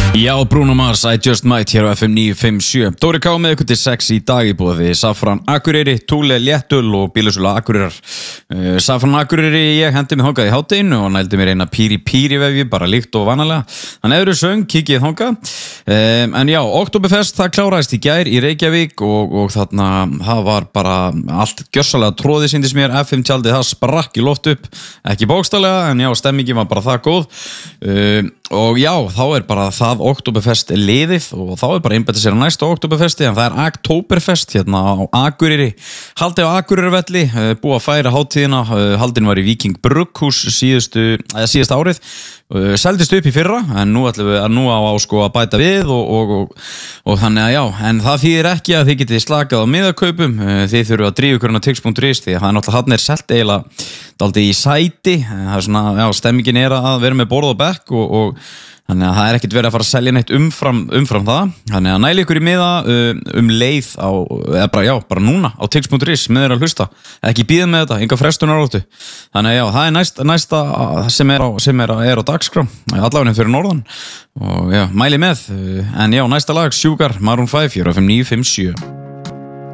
Já, Bruno Mars, I Just Might hér á FM 957. Dóri K með ykkur til 6 í dag í boði Safran Akureyri, Thule Léttöl og Bílasölu Akureyrar. Safran Akureyri, ég hendi mig þangað í hádeginu og nældi mér eina píri vefji, bara líkt og vanalega. Þannig ef eru söng, kikið þangað. En já, Oktoberfest, það kláraðist í gær í Reykjavík og þarna, það var bara allt gjörsalega tróðið síndist mér. FM tjaldið, það sprakk í loft upp, ekki bókstaflega, en já, stemmingin var bara það góð. Og já, þá bara það Oktoberfest liðið og þá bara einbæta sér að næsta Oktoberfesti, en það Oktoberfest hérna á Akureyri, haldið á Akureyravelli, búið að færa hátíðina, haldin var í Viking Brugghús síðasta árið, seldist upp í fyrra, en nú ætlum við nú á sko að bæta við og þannig að já, en það þýðir ekki að þið getið slakað á miðakaupum, þið þurfum að drífa ykkur á tix.is því að það náttúrulega hann selt eiginlega dálítið í sæti, það svona, já, stemmingin að vera með borð og bekk og þannig að það ekkert verið að fara að selja neitt umfram það, þannig að næli ykkur í miða leið á, eða bara núna á tix.is með þeirra að hlusta, ekki bíða með þetta, enga frestunaróttu, þannig að já, það næsta sem er á dagskrá, allaveginn fyrir norðan og já, mæli með, en já, næsta lag, Sugar, Maroon 5, hér á FM 957.